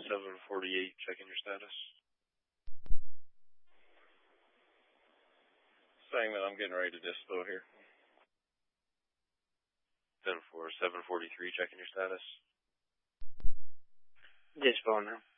748, checking your status. Saying that I'm getting ready to dispo here. 743, checking your status. Dispo now.